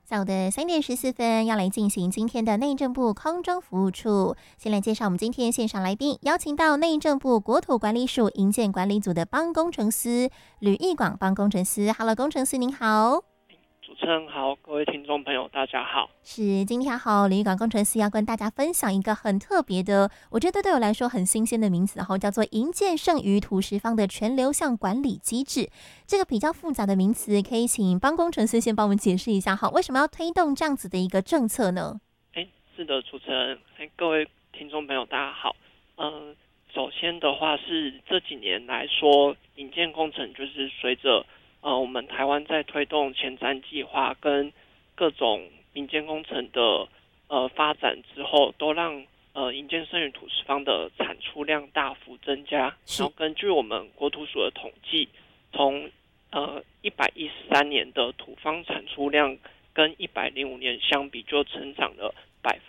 下午的3点14分，要来进行今天的内政部空中服务处。先来介绍我们今天线上来宾，邀请到内政部国土管理署营建管理组的帮工程师吕义广帮工程师。Hello， 工程师您好。 主持人好，各位听众朋友大家好。 是，今天好，吕义广工程师要跟大家分享一个很特别的，我觉得对我来说很新鲜的名词，叫做营建剩余土石方的全流向管理机制。这个比较复杂的名词，可以请帮工程师先帮我们解释一下，为什么要推动这样子的一个政策呢？ 是的，主持人，各位听众朋友大家好。首先的话是这几年来说，营建工程就是随着我们台湾在推动前瞻计划跟各种民间工程的发展之后，都让营建剩余土石方的产出量大幅增加。然后根据我们国土署的统计，从113年的土方产出量跟105年相比，就成长了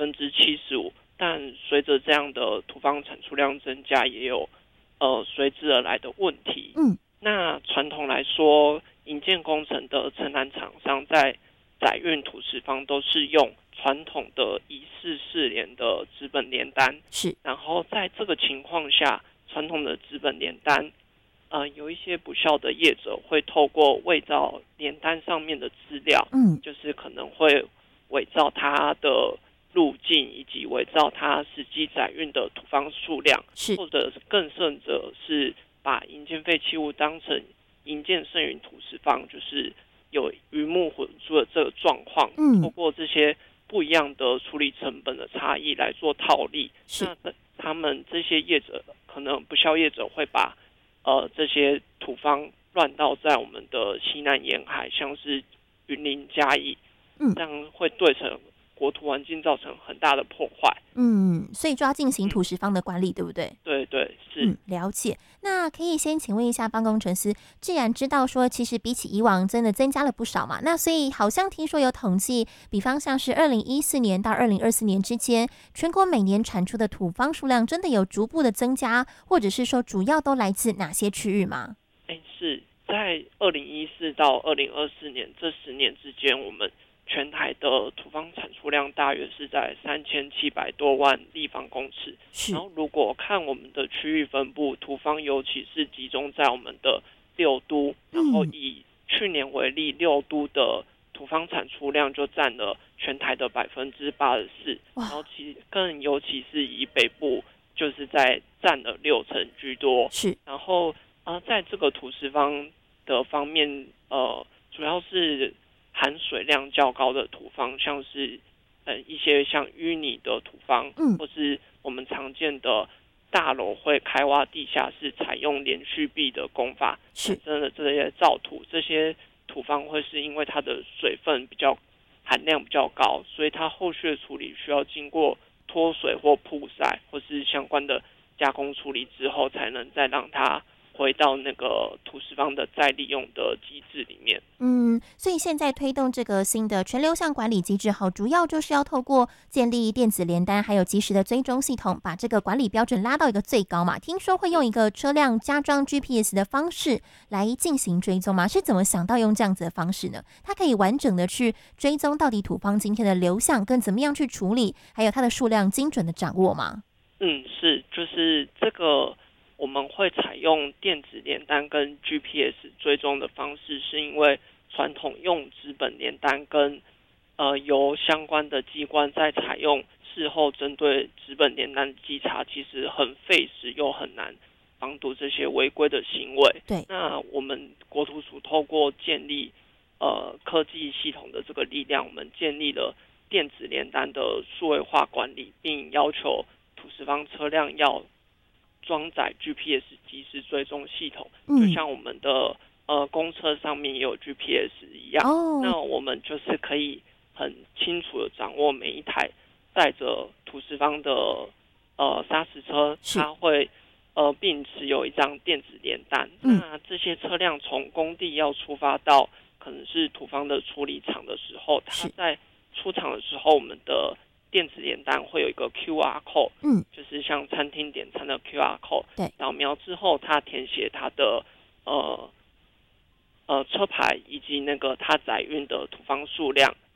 75%。但随着这样的土方产出量增加，也有随之而来的问题。那传统来说，营建工程的承揽厂商在载运土石方都是用传统的1440年的纸本联单，然后在这个情况下，传统的纸本联单，有一些不肖的业者会透过伪造联单上面的资料，就是可能会伪造它的路径以及伪造它实际载运的土方数量，或者更甚者是把营建废弃物当成营建剩余土石方，就是有鱼目混珠的这个状况，透过这些不一样的处理成本的差异来做套利。那他们这些业者，可能不肖业者会把这些土方乱倒在我们的西南沿海，像是云林嘉义，这样会对国土环境造成很大的破坏。 所以就要进行土石方的管理，对不对？ 对，是。 了解。那可以先请问一下帮工程师，既然知道说其实比起以往真的增加了不少嘛，那所以好像听说有统计，比方像是2014年到2024年之间，全国每年产出的土方数量真的有逐步的增加，或者是说主要都来自哪些区域吗？ 是在2014到2024年这10年之间，我们全台的土方产出量大约是在3700多万立方公尺。然后如果看我们的区域分布，土方尤其是集中在我们的6都，然后以去年为例，6都的土方产出量就占了全台的84%。然后更尤其是以北部，就是在占了60%居多。然后在这个土石方的方面，主要是含水量较高的土方，像是一些像淤泥的土方，或是我们常见的大楼会开挖地下室，采用连续壁的工法产生的这些造土，这些土方会是因为它的水分含量比较高，所以它后续的处理需要经过脱水或曝晒，或是相关的加工处理之后，才能再让它回到那个土石方的再利用的机制里面。 所以现在推动这个新的全流向管理机制后，主要就是要透过建立电子联单，还有及时的追踪系统，把这个管理标准拉到一个最高嘛。听说会用一个车辆加装 GPS 的方式来进行追踪吗？是怎么想到用这样子的方式呢？它可以完整的去追踪到底土方今天的流向跟怎么样去处理，还有它的数量精准的掌握吗？ 是，就是这个我们会采用电子联单跟 GPS 追踪的方式，是因为传统用纸本联单跟由相关的机关在采用事后针对纸本联单稽查，其实很费时又很难防堵这些违规的行为。那我们国土署透过建立科技系统的这个力量，我们建立了电子联单的数位化管理，并要求土石方车辆要装载 GPS 即时追踪系统，就像我们的公车上面也有 GPS 一样。那我们就是可以很清楚的掌握每一台带着土石方的砂石车，它会并持有一张电子联单。那这些车辆从工地要出发到可能是土方的处理厂的时候，它在出厂的时候，我们的电子联单会有一个 QR code，就是像餐厅点餐的 QR code，扫描之后，它填写它的车牌以及那个它载运的土方数量，